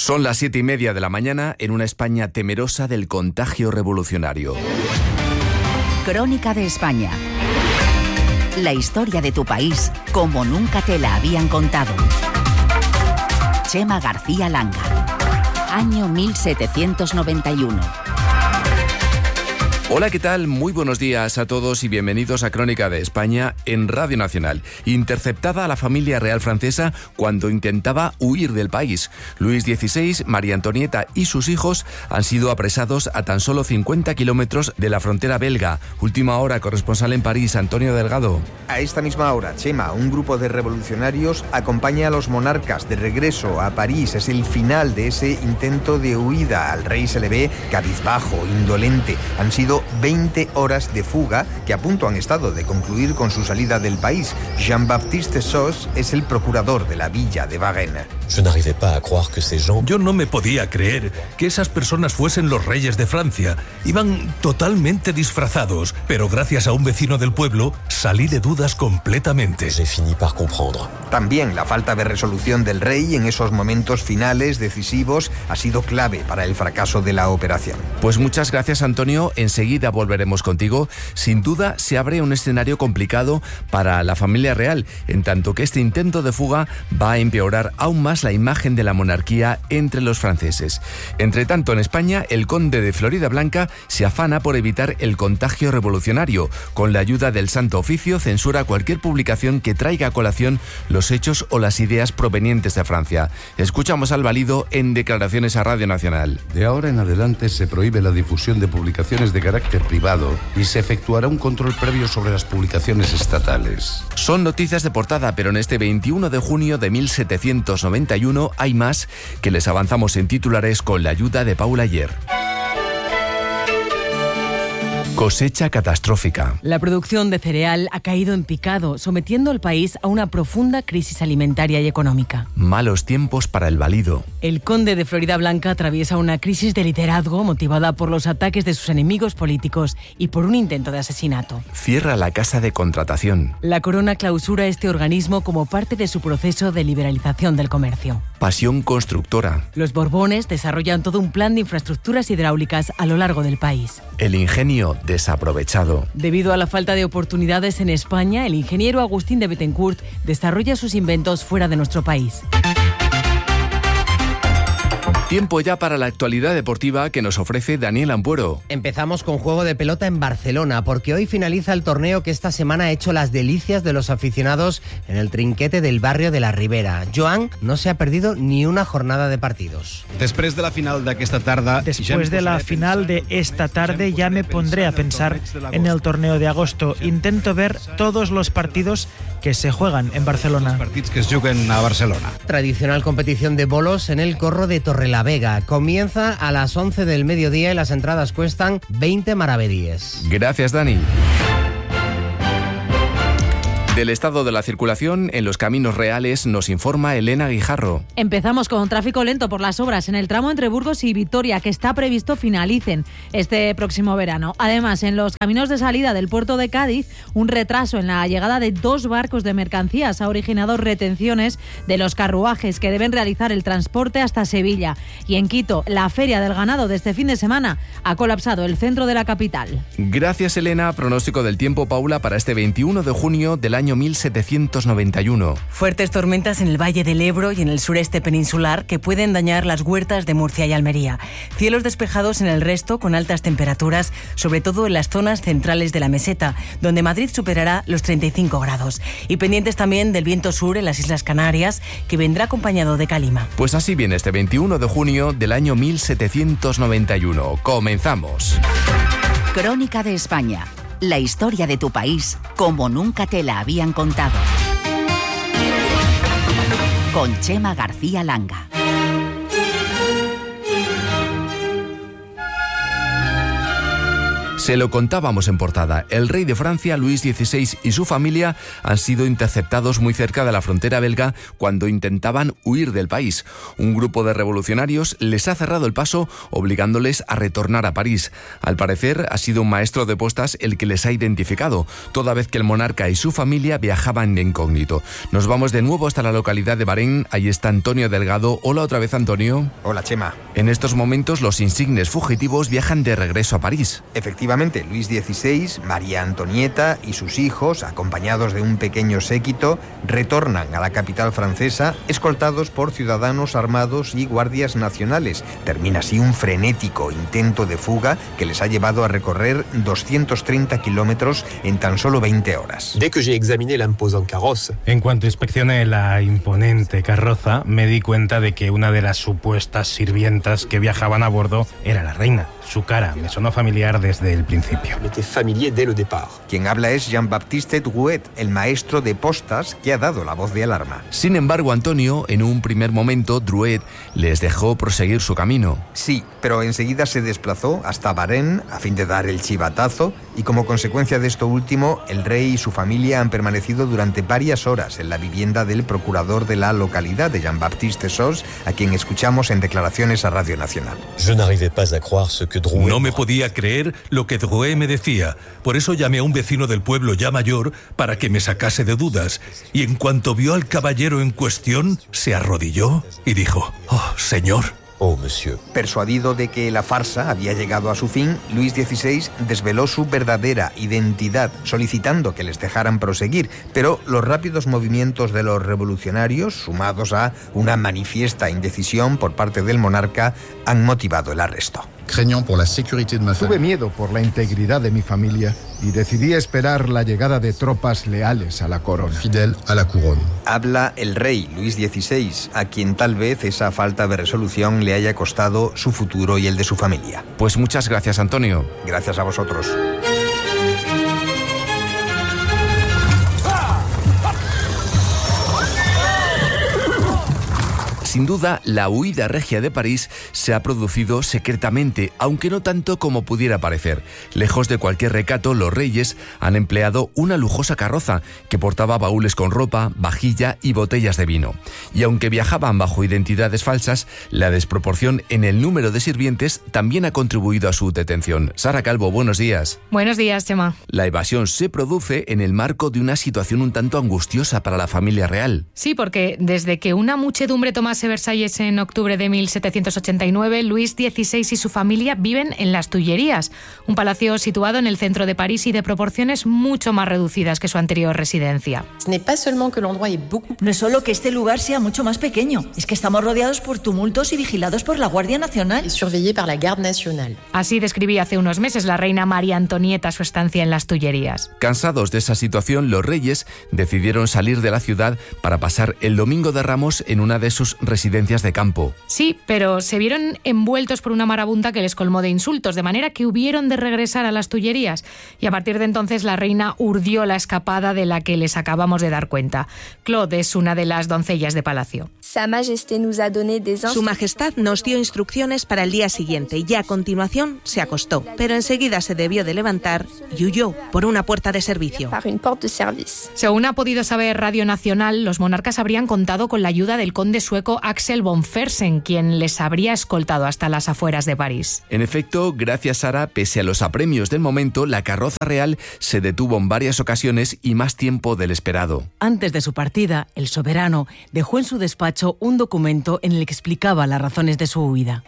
Son las 7:30 de la mañana en una España temerosa del contagio revolucionario. Crónica de España. La historia de tu país como nunca te la habían contado. Chema García Langa. Año 1791. Hola, ¿qué tal? Muy buenos días a todos y bienvenidos a Crónica de España en Radio Nacional. Interceptada a la familia real francesa cuando intentaba huir del país. Luis XVI, María Antonieta y sus hijos han sido apresados a tan solo 50 kilómetros de la frontera belga. Última hora, corresponsal en París, Antonio Delgado. A esta misma hora, Chema, un grupo de revolucionarios acompaña a los monarcas de regreso a París. Es el final de ese intento de huida. Al rey se le ve cabizbajo, indolente. Han sido 20 horas de fuga que a punto han estado de concluir con su salida del país. Jean-Baptiste Sos es el procurador de la villa de Varennes. Yo no me podía creer que esas personas fuesen los reyes de Francia. Iban totalmente disfrazados, pero gracias a un vecino del pueblo salí de dudas completamente. También la falta de resolución del rey en esos momentos finales decisivos ha sido clave para el fracaso de la operación. Pues muchas gracias, Antonio. Enseguida volveremos contigo. Sin duda se abre un escenario complicado para la familia real, en tanto que este intento de fuga va a empeorar aún más la imagen de la monarquía entre los franceses. Entre tanto, en España, el conde de Floridablanca se afana por evitar el contagio revolucionario. Con la ayuda del Santo Oficio, censura cualquier publicación que traiga a colación los hechos o las ideas provenientes de Francia. Escuchamos al valido en declaraciones a Radio Nacional. De ahora en adelante se prohíbe la difusión de publicaciones de carácter privado y se efectuará un control previo sobre las publicaciones estatales. Son noticias de portada, pero en este 21 de junio de 1791 hay más que les avanzamos en titulares con la ayuda de Paula Ayer. Cosecha catastrófica. La producción de cereal ha caído en picado, sometiendo al país a una profunda crisis alimentaria y económica. Malos tiempos para el valido. El conde de Floridablanca atraviesa una crisis de liderazgo motivada por los ataques de sus enemigos políticos y por un intento de asesinato. Cierra la casa de contratación. La corona clausura este organismo como parte de su proceso de liberalización del comercio. Pasión constructora. Los Borbones desarrollan todo un plan de infraestructuras hidráulicas a lo largo del país. El ingenio desaprovechado. Debido a la falta de oportunidades en España, el ingeniero Agustín de Bettencourt desarrolla sus inventos fuera de nuestro país. Tiempo ya para la actualidad deportiva que nos ofrece Daniel Ampuero. Empezamos con juego de pelota en Barcelona, porque hoy finaliza el torneo que esta semana ha hecho las delicias de los aficionados en el trinquete del barrio de la Ribera. Joan no se ha perdido ni una jornada de partidos. Después de la final de esta tarde ya me pondré a pensar en el torneo de agosto. Intento ver todos los partidos que se juegan en Barcelona. Tradicional competición de bolos en el Corro de Torrelavega. Comienza a las 11 del mediodía y las entradas cuestan 20 maravedíes. Gracias, Dani. Del estado de la circulación en los caminos reales nos informa Elena Guijarro. Empezamos con tráfico lento por las obras en el tramo entre Burgos y Vitoria, que está previsto finalicen este próximo verano. Además, en los caminos de salida del puerto de Cádiz, un retraso en la llegada de 2 barcos de mercancías ha originado retenciones de los carruajes que deben realizar el transporte hasta Sevilla. Y en Quito, la feria del ganado de este fin de semana ha colapsado el centro de la capital. Gracias, Elena. Pronóstico del tiempo, Paula, para este 21 de junio del año 1791. Fuertes tormentas en el Valle del Ebro y en el sureste peninsular que pueden dañar las huertas de Murcia y Almería. Cielos despejados en el resto con altas temperaturas, sobre todo en las zonas centrales de la meseta, donde Madrid superará los 35 grados. Y pendientes también del viento sur en las Islas Canarias, que vendrá acompañado de calima. Pues así viene este 21 de junio del año 1791. Comenzamos. Crónica de España. La historia de tu país como nunca te la habían contado. Con Chema García Langa. Se lo contábamos en portada. El rey de Francia, Luis XVI, y su familia han sido interceptados muy cerca de la frontera belga cuando intentaban huir del país. Un grupo de revolucionarios les ha cerrado el paso, obligándoles a retornar a París. Al parecer, ha sido un maestro de postas el que les ha identificado, toda vez que el monarca y su familia viajaban de incógnito. Nos vamos de nuevo hasta la localidad de Barennes. Ahí está Antonio Delgado. Hola otra vez, Antonio. Hola, Chema. En estos momentos, los insignes fugitivos viajan de regreso a París. Efectivamente, Luis XVI, María Antonieta y sus hijos, acompañados de un pequeño séquito, retornan a la capital francesa, escoltados por ciudadanos armados y guardias nacionales. Termina así un frenético intento de fuga que les ha llevado a recorrer 230 kilómetros en tan solo 20 horas. En cuanto inspeccioné la imponente carroza, me di cuenta de que una de las supuestas sirvientas que viajaban a bordo era la reina. Su cara me sonó familiar desde el principio. Quien habla es Jean-Baptiste Drouet, el maestro de postas que ha dado la voz de alarma. Sin embargo, Antonio, en un primer momento, Drouet les dejó proseguir su camino. Sí, pero enseguida se desplazó hasta Varennes a fin de dar el chivatazo y como consecuencia de esto último, el rey y su familia han permanecido durante varias horas en la vivienda del procurador de la localidad, de Jean-Baptiste Sos, a quien escuchamos en declaraciones a Radio Nacional. No me podía creer lo que Drouet me decía. Por eso llamé a un vecino del pueblo ya mayor para que me sacase de dudas. Y en cuanto vio al caballero en cuestión, se arrodilló y dijo: «Oh, señor». Oh, monsieur. Persuadido de que la farsa había llegado a su fin, Luis XVI desveló su verdadera identidad, solicitando que les dejaran proseguir, pero los rápidos movimientos de los revolucionarios, sumados a una manifiesta indecisión por parte del monarca, han motivado el arresto. Tuve miedo por la integridad de mi familia y decidí esperar la llegada de tropas leales a la corona. Habla el rey Luis XVI, a quien tal vez esa falta de resolución le haya costado su futuro y el de su familia. Pues muchas gracias, Antonio. Gracias a vosotros. Sin duda, la huida regia de París se ha producido secretamente, aunque no tanto como pudiera parecer. Lejos de cualquier recato, los reyes han empleado una lujosa carroza que portaba baúles con ropa, vajilla y botellas de vino. Y aunque viajaban bajo identidades falsas, la desproporción en el número de sirvientes también ha contribuido a su detención. Sara Calvo, buenos días. Buenos días, Chema. La evasión se produce en el marco de una situación un tanto angustiosa para la familia real. Sí, porque desde que una muchedumbre tomase Versalles en octubre de 1789, Luis XVI y su familia viven en las Tullerías, un palacio situado en el centro de París y de proporciones mucho más reducidas que su anterior residencia. No es solo que este lugar sea mucho más pequeño, es que estamos rodeados por tumultos y vigilados por la Guardia Nacional. Así describía hace unos meses la reina María Antonieta su estancia en las Tullerías. Cansados de esa situación, los reyes decidieron salir de la ciudad para pasar el Domingo de Ramos en una de sus residencias de campo. Sí, pero se vieron envueltos por una marabunta que les colmó de insultos, de manera que hubieron de regresar a las Tullerías. Y a partir de entonces la reina urdió la escapada de la que les acabamos de dar cuenta. Claude es una de las doncellas de palacio. Su Majestad nos dio instrucciones para el día siguiente y a continuación se acostó, pero enseguida se debió de levantar y huyó por una puerta de servicio. Según ha podido saber Radio Nacional, los monarcas habrían contado con la ayuda del conde sueco Axel von Fersen, quien les habría escoltado hasta las afueras de París. En efecto, gracias, Sara, pese a los apremios del momento, la carroza real se detuvo en varias ocasiones y más tiempo del esperado. Antes de su partida, el soberano dejó en su despacho un documento en el que explicaba las razones de su huida.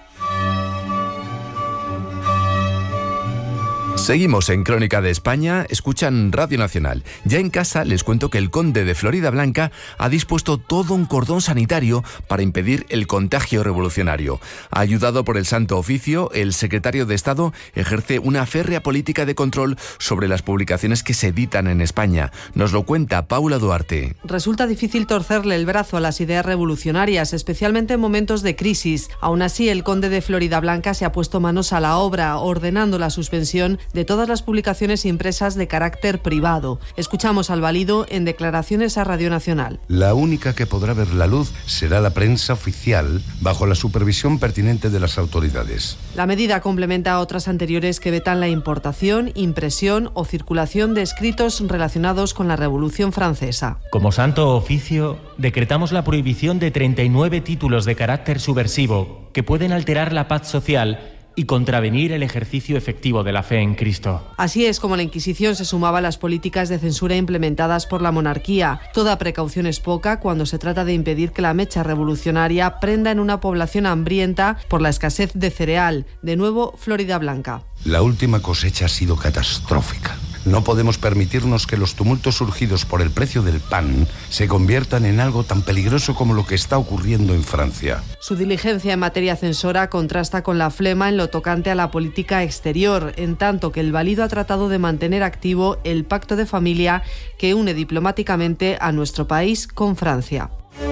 Seguimos en Crónica de España, escuchan Radio Nacional. Ya en casa les cuento que el conde de Floridablanca ha dispuesto todo un cordón sanitario para impedir el contagio revolucionario. Ayudado por el Santo Oficio, el secretario de Estado ejerce una férrea política de control sobre las publicaciones que se editan en España. Nos lo cuenta Paula Duarte. Resulta difícil torcerle el brazo a las ideas revolucionarias, especialmente en momentos de crisis. Aún así, el conde de Floridablanca se ha puesto manos a la obra, ordenando la suspensión de todas las publicaciones impresas de carácter privado. Escuchamos al valido en declaraciones a Radio Nacional. La única que podrá ver la luz será la prensa oficial, bajo la supervisión pertinente de las autoridades. La medida complementa a otras anteriores que vetan la importación, impresión o circulación de escritos relacionados con la Revolución Francesa. Como Santo Oficio, decretamos la prohibición de 39 títulos de carácter subversivo que pueden alterar la paz social y contravenir el ejercicio efectivo de la fe en Cristo. Así es como la Inquisición se sumaba a las políticas de censura implementadas por la monarquía. Toda precaución es poca cuando se trata de impedir que la mecha revolucionaria prenda en una población hambrienta por la escasez de cereal. De nuevo, Florida Blanca. La última cosecha ha sido catastrófica. No podemos permitirnos que los tumultos surgidos por el precio del pan se conviertan en algo tan peligroso como lo que está ocurriendo en Francia. Su diligencia en materia censora contrasta con la flema en lo tocante a la política exterior, en tanto que el valido ha tratado de mantener activo el pacto de familia que une diplomáticamente a nuestro país con Francia.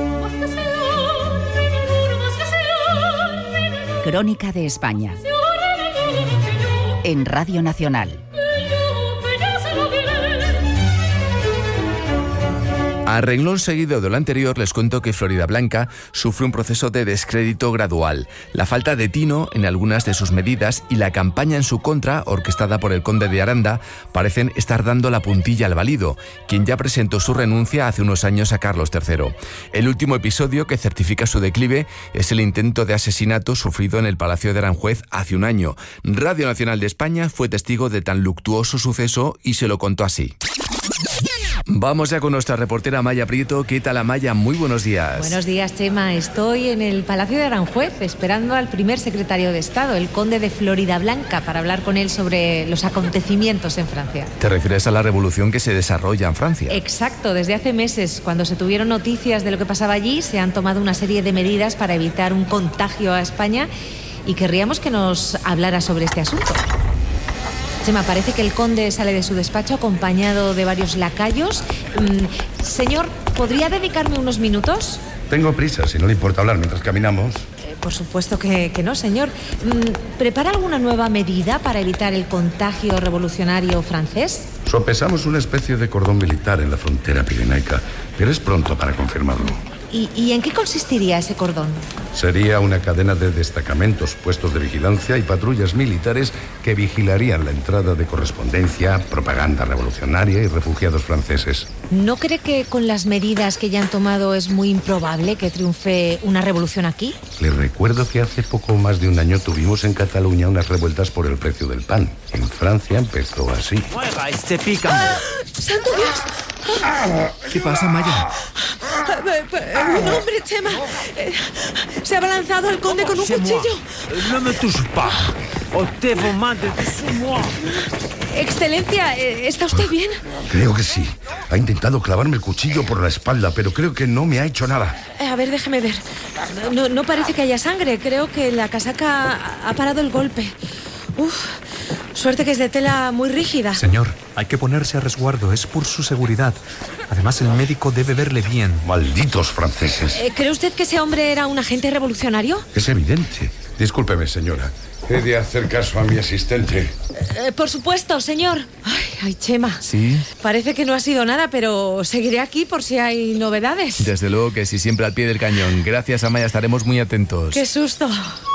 Crónica de España. En Radio Nacional. A renglón seguido de lo anterior, les cuento que Florida Blanca sufre un proceso de descrédito gradual. La falta de tino en algunas de sus medidas y la campaña en su contra, orquestada por el conde de Aranda, parecen estar dando la puntilla al valido, quien ya presentó su renuncia hace unos años a Carlos III. El último episodio que certifica su declive es el intento de asesinato sufrido en el Palacio de Aranjuez hace un año. Radio Nacional de España fue testigo de tan luctuoso suceso y se lo contó así. Vamos ya con nuestra reportera Maya Prieto. ¿Qué tal, Maya? Muy buenos días. Buenos días, Chema. Estoy en el Palacio de Aranjuez esperando al primer secretario de Estado, el conde de Florida Blanca, para hablar con él sobre los acontecimientos en Francia. ¿Te refieres a la revolución que se desarrolla en Francia? Exacto. Desde hace meses, cuando se tuvieron noticias de lo que pasaba allí, se han tomado una serie de medidas para evitar un contagio a España y querríamos que nos hablara sobre este asunto. Chema, parece que el conde sale de su despacho acompañado de varios lacayos. Señor, ¿podría dedicarme unos minutos? Tengo prisa, si no le importa hablar mientras caminamos. Por supuesto que no, señor. ¿Prepara alguna nueva medida para evitar el contagio revolucionario francés? Sopesamos una especie de cordón militar en la frontera pirenaica, pero es pronto para confirmarlo. ¿Y en qué consistiría ese cordón? Sería una cadena de destacamentos, puestos de vigilancia y patrullas militares que vigilarían la entrada de correspondencia, propaganda revolucionaria y refugiados franceses. ¿No cree que con las medidas que ya han tomado es muy improbable que triunfe una revolución aquí? Le recuerdo que hace poco más de un año tuvimos en Cataluña unas revueltas por el precio del pan. En Francia empezó así. ¡Mueva este pícaro! ¡Santo Dios! ¿Qué pasa, Maya? Un hombre, Chema. Se ha abalanzado al conde con un cuchillo. No me touche pas. O te vos mande de moi. Excelencia, ¿está usted bien? Creo que sí. Ha intentado clavarme el cuchillo por la espalda, pero creo que no me ha hecho nada. A ver, déjeme ver. No parece que haya sangre. Creo que la casaca ha parado el golpe. Uf, suerte que es de tela muy rígida. Señor, hay que ponerse a resguardo, es por su seguridad. Además, el médico debe verle bien. Malditos franceses. ¿Cree usted que ese hombre era un agente revolucionario? Es evidente. Discúlpeme, señora. He de hacer caso a mi asistente. Por supuesto, señor. Ay, Chema. ¿Sí? Parece que no ha sido nada, pero seguiré aquí por si hay novedades. Desde luego que sí, siempre al pie del cañón. Gracias, Amaya, estaremos muy atentos. ¡Qué susto!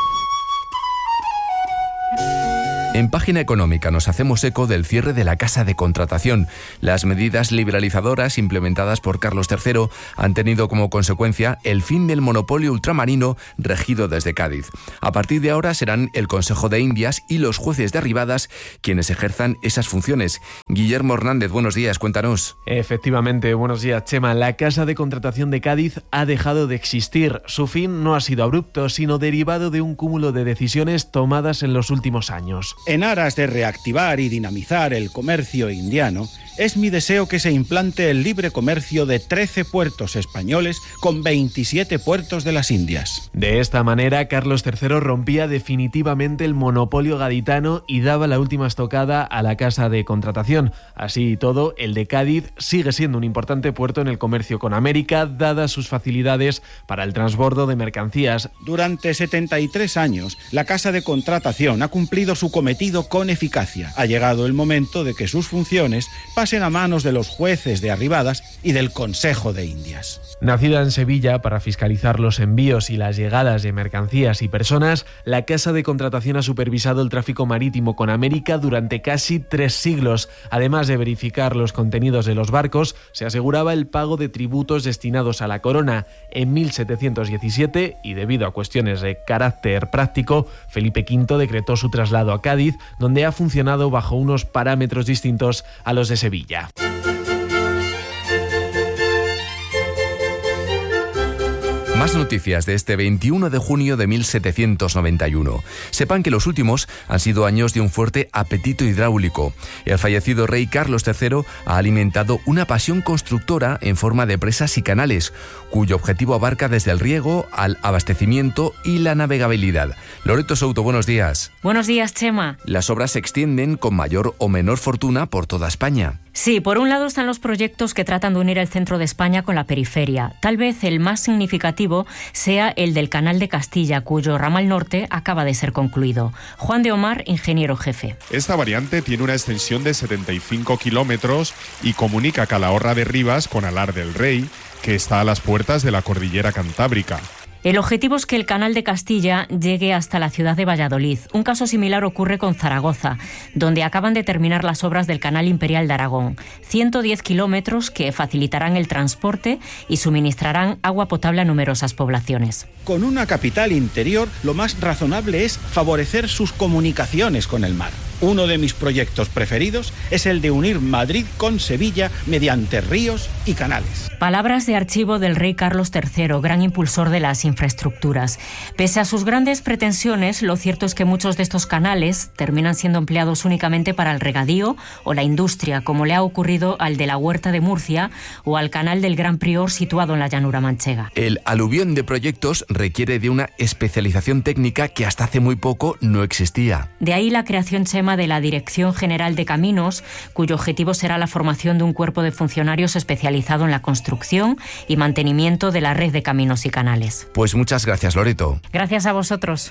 En Página Económica nos hacemos eco del cierre de la Casa de Contratación. Las medidas liberalizadoras implementadas por Carlos III han tenido como consecuencia el fin del monopolio ultramarino regido desde Cádiz. A partir de ahora serán el Consejo de Indias y los jueces de arribadas quienes ejerzan esas funciones. Guillermo Hernández, buenos días, cuéntanos. Efectivamente, buenos días, Chema. La Casa de Contratación de Cádiz ha dejado de existir. Su fin no ha sido abrupto, sino derivado de un cúmulo de decisiones tomadas en los últimos años. En aras de reactivar y dinamizar el comercio indiano, es mi deseo que se implante el libre comercio de 13 puertos españoles con 27 puertos de las Indias. De esta manera, Carlos III rompía definitivamente el monopolio gaditano y daba la última estocada a la casa de contratación. Así y todo, el de Cádiz sigue siendo un importante puerto en el comercio con América, dadas sus facilidades para el transbordo de mercancías. Durante 73 años, la casa de contratación ha cumplido su cometido con eficacia. Ha llegado el momento de que sus funciones pasen a manos de los jueces de arribadas y del Consejo de Indias. Nacida en Sevilla para fiscalizar los envíos y las llegadas de mercancías y personas, la Casa de Contratación ha supervisado el tráfico marítimo con América durante casi 3 siglos. Además de verificar los contenidos de los barcos, se aseguraba el pago de tributos destinados a la corona. En 1717, y debido a cuestiones de carácter práctico, Felipe V decretó su traslado a Cádiz, donde ha funcionado bajo unos parámetros distintos a los de Sevilla. Más noticias de este 21 de junio de 1791. Sepan que los últimos han sido años de un fuerte apetito hidráulico. El fallecido rey Carlos III ha alimentado una pasión constructora en forma de presas y canales, cuyo objetivo abarca desde el riego al abastecimiento y la navegabilidad. Loreto Souto, buenos días. Buenos días, Chema. Las obras se extienden con mayor o menor fortuna por toda España. Sí, por un lado están los proyectos que tratan de unir el centro de España con la periferia. Tal vez el más significativo sea el del Canal de Castilla, cuyo ramal norte acaba de ser concluido. Juan de Omar, ingeniero jefe. Esta variante tiene una extensión de 75 kilómetros y comunica Calahorra de Rivas con Alar del Rey, que está a las puertas de la cordillera Cantábrica. El objetivo es que el Canal de Castilla llegue hasta la ciudad de Valladolid. Un caso similar ocurre con Zaragoza, donde acaban de terminar las obras del Canal Imperial de Aragón. 110 kilómetros que facilitarán el transporte y suministrarán agua potable a numerosas poblaciones. Con una capital interior, lo más razonable es favorecer sus comunicaciones con el mar. Uno de mis proyectos preferidos es el de unir Madrid con Sevilla mediante ríos y canales. Palabras de archivo del rey Carlos III, gran impulsor de las infraestructuras. Pese a sus grandes pretensiones, lo cierto es que muchos de estos canales terminan siendo empleados únicamente para el regadío o la industria, como le ha ocurrido al de la Huerta de Murcia o al canal del Gran Prior situado en la llanura manchega. El aluvión de proyectos requiere de una especialización técnica que hasta hace muy poco no existía. De ahí la creación, Chema, de la Dirección General de Caminos, cuyo objetivo será la formación de un cuerpo de funcionarios especializado en la construcción y mantenimiento de la red de caminos y canales. Pues muchas gracias, Loreto. Gracias a vosotros.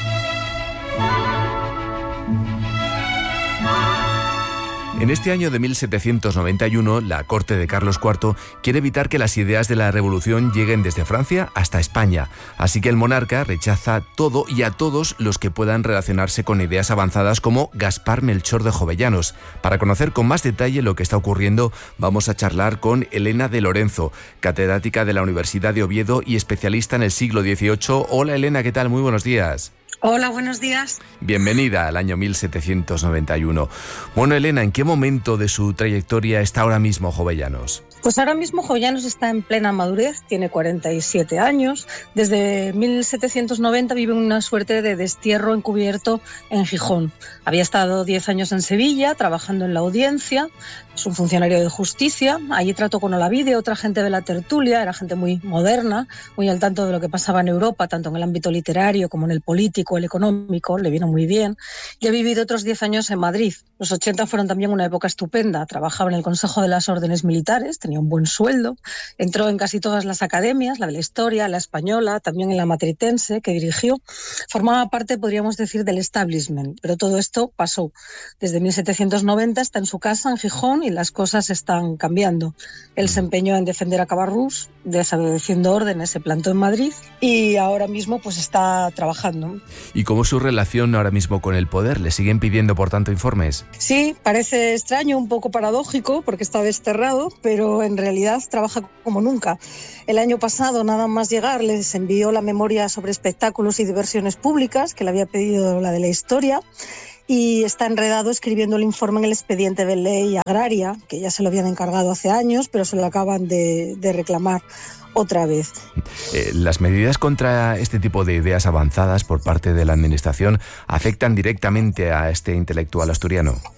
En este año de 1791, la corte de Carlos IV quiere evitar que las ideas de la revolución lleguen desde Francia hasta España. Así que el monarca rechaza todo y a todos los que puedan relacionarse con ideas avanzadas como Gaspar Melchor de Jovellanos. Para conocer con más detalle lo que está ocurriendo, vamos a charlar con Elena de Lorenzo, catedrática de la Universidad de Oviedo y especialista en el siglo XVIII. Hola Elena, ¿qué tal? Muy buenos días. Hola, buenos días. Bienvenida al año 1791. Bueno, Elena, ¿en qué momento de su trayectoria está ahora mismo Jovellanos? Pues ahora mismo Jovellanos está en plena madurez, tiene 47 años. Desde 1790 vive una suerte de destierro encubierto en Gijón. Había estado 10 años en Sevilla, trabajando en la audiencia. Es un funcionario de justicia. Allí trató con Olavide, otra gente de la tertulia. Era gente muy moderna, muy al tanto de lo que pasaba en Europa, tanto en el ámbito literario como en el político, el económico. Le vino muy bien. Y ha vivido otros 10 años en Madrid. Los 80 fueron también una época estupenda. Trabajaba en el Consejo de las Órdenes Militares, tenía un buen sueldo, entró en casi todas las academias, la de la Historia, la Española, también en la Matritense, que dirigió. Formaba parte, podríamos decir, del establishment, pero todo esto pasó. Desde 1790 está en su casa en Gijón y las cosas están cambiando. Él se empeñó en defender a Cabarrús, desobedeciendo órdenes, se plantó en Madrid y ahora mismo pues está trabajando. ¿Y cómo es su relación ahora mismo con el poder? ¿Le siguen pidiendo, por tanto, informes? Sí, parece extraño, un poco paradójico, porque está desterrado, pero en realidad trabaja como nunca. El año pasado, nada más llegar, les envió la memoria sobre espectáculos y diversiones públicas, que le había pedido la de la Historia, y está enredado escribiendo el informe en el expediente de ley agraria, que ya se lo habían encargado hace años, pero se lo acaban de reclamar otra vez. ¿Las medidas contra este tipo de ideas avanzadas por parte de la Administración afectan directamente a este intelectual asturiano?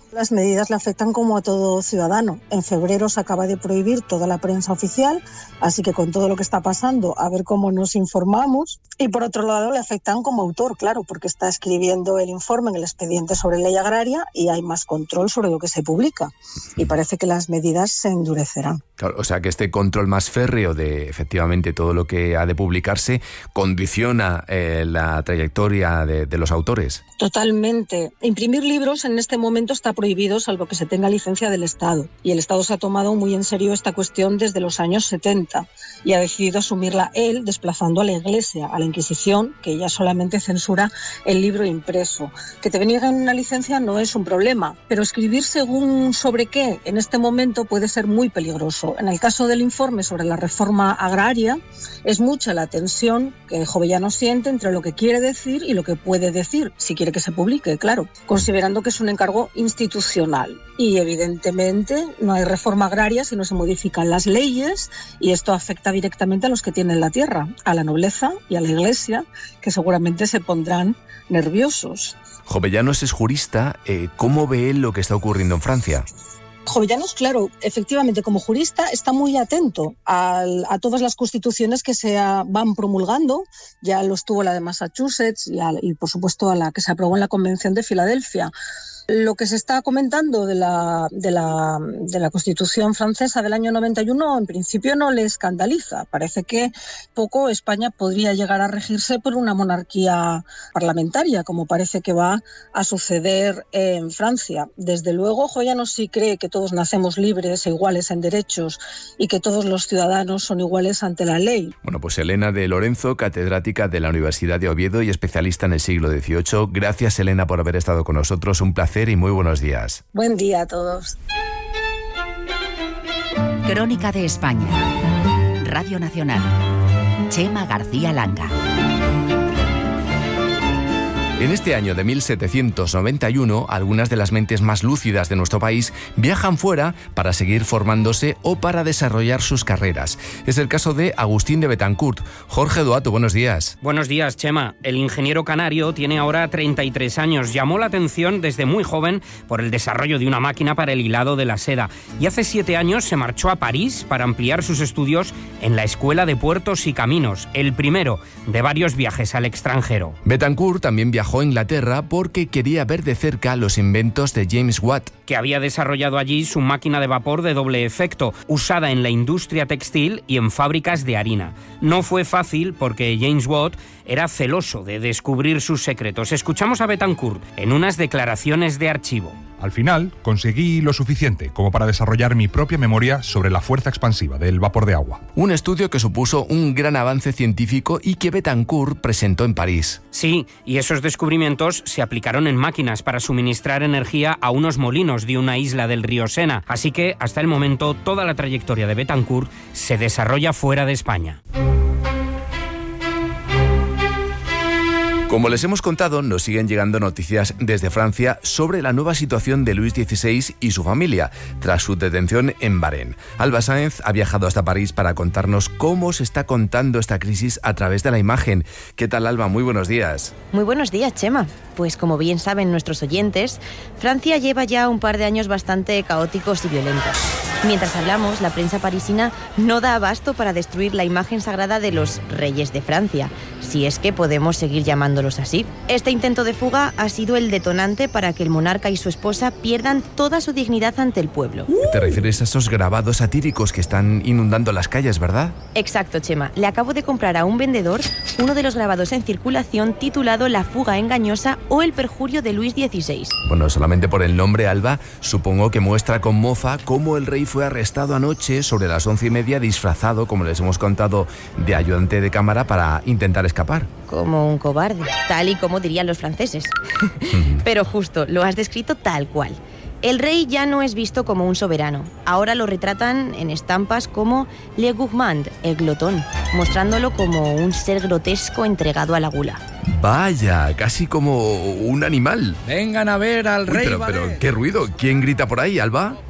Las medidas le afectan como a todo ciudadano. En febrero se acaba de prohibir toda la prensa oficial, así que con todo lo que está pasando, a ver cómo nos informamos. Y por otro lado le afectan como autor, claro, porque está escribiendo el informe en el expediente sobre ley agraria y hay más control sobre lo que se publica. Y parece que las medidas se endurecerán. Claro, o sea que este control más férreo de efectivamente todo lo que ha de publicarse condiciona la trayectoria de los autores. Totalmente. Imprimir libros en este momento está prohibido salvo que se tenga licencia del Estado. Y el Estado se ha tomado muy en serio esta cuestión desde los años 70 y ha decidido asumirla él, desplazando a la Iglesia, a la Inquisición, que ya solamente censura el libro impreso. Que te nieguen una licencia no es un problema, pero escribir según sobre qué en este momento puede ser muy peligroso. En el caso del informe sobre la reforma agraria, es mucha la tensión que Jovellanos siente entre lo que quiere decir y lo que puede decir, si quiere que se publique, claro, considerando que es un encargo institucional. Y evidentemente no hay reforma agraria si no se modifican las leyes, y esto afecta directamente a los que tienen la tierra, a la nobleza y a la Iglesia, que seguramente se pondrán nerviosos. Jovellanos es jurista. ¿Cómo ve él lo que está ocurriendo en Francia? Jovellanos, claro, efectivamente, como jurista está muy atento a todas las constituciones que se van promulgando. Ya lo estuvo la de Massachusetts y por supuesto, a la que se aprobó en la Convención de Filadelfia. Lo que se está comentando de la Constitución francesa del año 91 en principio no le escandaliza. Parece que poco España podría llegar a regirse por una monarquía parlamentaria, como parece que va a suceder en Francia. Desde luego, Jovellanos sí cree que todos nacemos libres e iguales en derechos y que todos los ciudadanos son iguales ante la ley. Bueno, pues Elena de Lorenzo, catedrática de la Universidad de Oviedo y especialista en el siglo XVIII. Gracias, Elena, por haber estado con nosotros. Un placer y muy buenos días. Buen día a todos. Crónica de España. Radio Nacional. Chema García Langa. En este año de 1791, algunas de las mentes más lúcidas de nuestro país viajan fuera para seguir formándose o para desarrollar sus carreras. Es el caso de Agustín de Betancourt. Jorge Duato, buenos días. Buenos días, Chema. El ingeniero canario tiene ahora 33 años. Llamó la atención desde muy joven por el desarrollo de una máquina para el hilado de la seda. Y hace 7 años se marchó a París para ampliar sus estudios en la Escuela de Puertos y Caminos, el primero de varios viajes al extranjero. Betancourt también viajó a Inglaterra porque quería ver de cerca los inventos de James Watt, que había desarrollado allí su máquina de vapor de doble efecto, usada en la industria textil y en fábricas de harina. No fue fácil porque James Watt era celoso de descubrir sus secretos. Escuchamos a Betancourt en unas declaraciones de archivo. Al final, conseguí lo suficiente como para desarrollar mi propia memoria sobre la fuerza expansiva del vapor de agua. Un estudio que supuso un gran avance científico y que Betancourt presentó en París. Sí, y esos descubrimientos se aplicaron en máquinas para suministrar energía a unos molinos de una isla del río Sena. Así que, hasta el momento, toda la trayectoria de Betancourt se desarrolla fuera de España. Como les hemos contado, nos siguen llegando noticias desde Francia sobre la nueva situación de Luis XVI y su familia, tras su detención en Bahrein. Alba Sáenz ha viajado hasta París para contarnos cómo se está contando esta crisis a través de la imagen. ¿Qué tal, Alba? Muy buenos días. Muy buenos días, Chema. Pues como bien saben nuestros oyentes, Francia lleva ya un par de años bastante caóticos y violentos. Mientras hablamos, la prensa parisina no da abasto para destruir la imagen sagrada de los reyes de Francia, si es que podemos seguir llamándolos así. Este intento de fuga ha sido el detonante para que el monarca y su esposa pierdan toda su dignidad ante el pueblo. Te refieres a esos grabados satíricos que están inundando las calles, ¿verdad? Exacto, Chema. Le acabo de comprar a un vendedor uno de los grabados en circulación titulado La fuga engañosa o el perjurio de Luis XVI. Bueno, solamente por el nombre, Alba, supongo que muestra con mofa cómo el rey fue arrestado anoche sobre las 11:30 disfrazado, como les hemos contado, de ayudante de cámara para intentar escapar. Como un cobarde, tal y como dirían los franceses. Pero justo, lo has descrito tal cual. El rey ya no es visto como un soberano. Ahora lo retratan en estampas como Le Gourmand, el glotón, mostrándolo como un ser grotesco entregado a la gula. Vaya, casi como un animal. Vengan a ver al rey. Pero, ¿qué ruido? ¿Quién grita por ahí, Alba?